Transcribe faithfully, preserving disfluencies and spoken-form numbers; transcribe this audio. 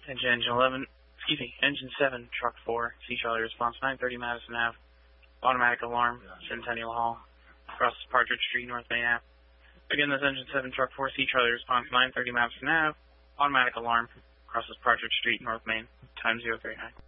Engine, engine eleven, excuse me, engine seven, truck four, Sea Charlie response nine thirty Madison Avenue. Automatic alarm, Centennial Hall, across Partridge Street, North Main Ave. Again, this engine seven, truck four, Sea Charlie response nine thirty Madison Avenue. Automatic alarm, crosses Partridge Street, North Main, time zero three nine.